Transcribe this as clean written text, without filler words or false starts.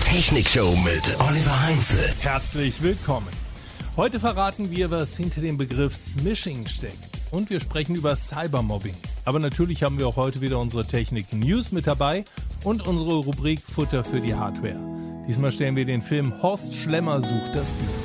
Technikshow mit Oliver Heinze. Herzlich willkommen. Heute verraten wir, was hinter dem Begriff Smishing steckt. Und wir sprechen über Cybermobbing. Aber natürlich haben wir auch heute wieder unsere Technik-News mit dabei und unsere Rubrik Futter für die Hardware. Diesmal stellen wir den Film Horst Schlemmer sucht das Glück